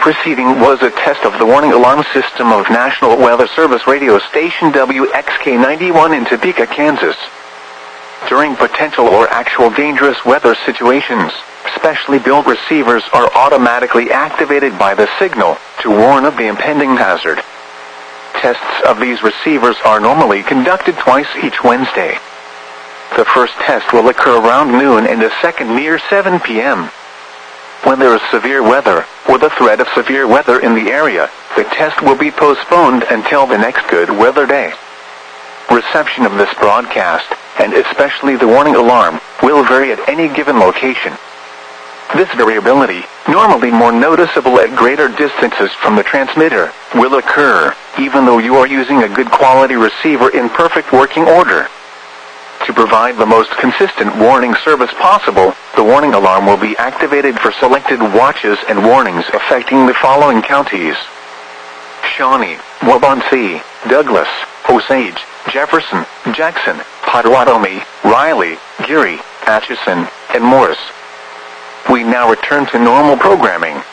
proceeding was a test of the warning alarm system of National Weather Service radio station WXK-91 in Topeka, Kansas. During potential or actual dangerous weather situations, specially built receivers are automatically activated by the signal to warn of the impending hazard. Tests of these receivers are normally conducted twice each Wednesday. The first test will occur around noon and the second near 7 p.m. When there is severe weather, or the threat of severe weather in the area, the test will be postponed until the next good weather day. Reception of this broadcast, and especially the warning alarm, will vary at any given location. This variability, normally more noticeable at greater distances from the transmitter, will occur, even though you are using a good quality receiver in perfect working order. To provide the most consistent warning service possible, the warning alarm will be activated for selected watches and warnings affecting the following counties: Shawnee, Waubonsee, Douglas, Osage, Jefferson, Jackson, Potawatomi, Riley, Geary, Atchison, and Morris. We now return to normal programming.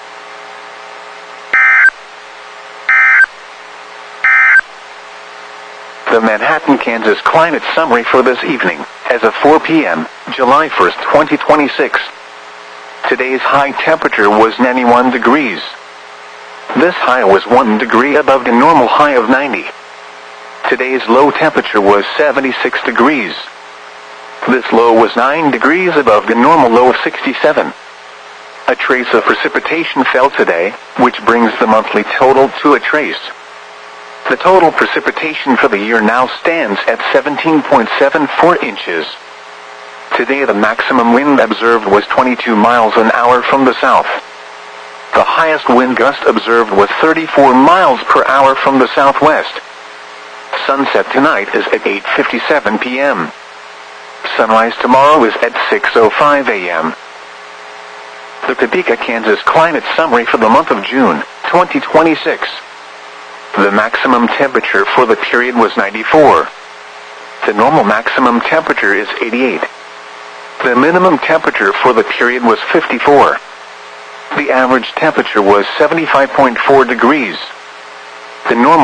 The Manhattan, Kansas climate summary for this evening, as of 4 p.m., July 1st, 2026. Today's high temperature was 91 degrees. This high was 1 degree above the normal high of 90. Today's low temperature was 76 degrees. This low was 9 degrees above the normal low of 67. A trace of precipitation fell today, which brings the monthly total to a trace. The total precipitation for the year now stands at 17.74 inches. Today the maximum wind observed was 22 miles an hour from the south. The highest wind gust observed was 34 miles per hour from the southwest. Sunset tonight is at 8:57 p.m. Sunrise tomorrow is at 6:05 a.m. The Topeka, Kansas climate summary for the month of June, 2026. The maximum temperature for the period was 94. The normal maximum temperature is 88. The minimum temperature for the period was 54. The average temperature was 75.4 degrees. The normal